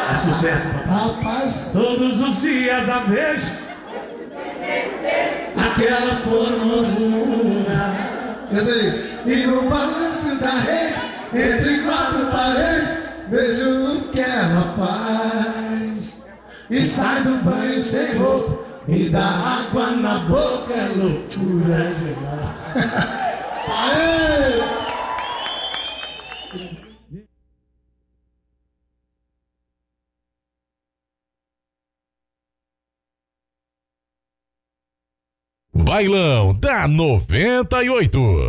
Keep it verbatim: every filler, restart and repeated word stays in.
É sucesso, Rapaz, todos os dias a vejo aquela formosura. esse aí. E no balanço da rede, entre quatro paredes, vejo o que ela faz. E sai do banho sem roupa, me dá água na boca, é loucura geral. Aê! Bailão da noventa e oito.